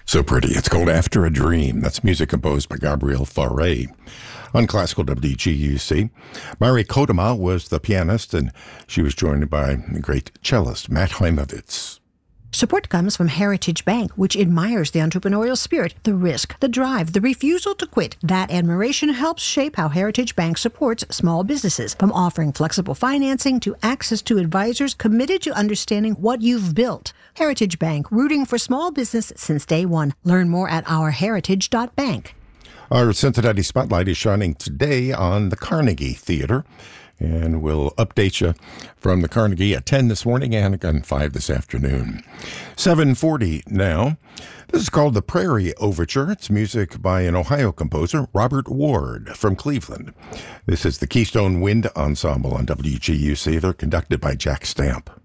So pretty. It's called After a Dream. That's music composed by Gabriel Fauré on Classical WGUC. Mari Kodama was the pianist, and she was joined by the great cellist Matt Heimovitz. Support comes from Heritage Bank, which admires the entrepreneurial spirit, the risk, the drive, the refusal to quit. That admiration helps shape how Heritage Bank supports small businesses, from offering flexible financing to access to advisors committed to understanding what you've built. Heritage Bank, rooting for small business since day one. Learn more at ourheritage.bank. Our Cincinnati Spotlight is shining today on the Carnegie Theater, and we'll update you from the Carnegie at 10 this morning and again 5 this afternoon. 7:40 now. This is called the Prairie Overture. It's music by an Ohio composer, Robert Ward, from Cleveland. This is the Keystone Wind Ensemble on WGUC. They're conducted by Jack Stamp.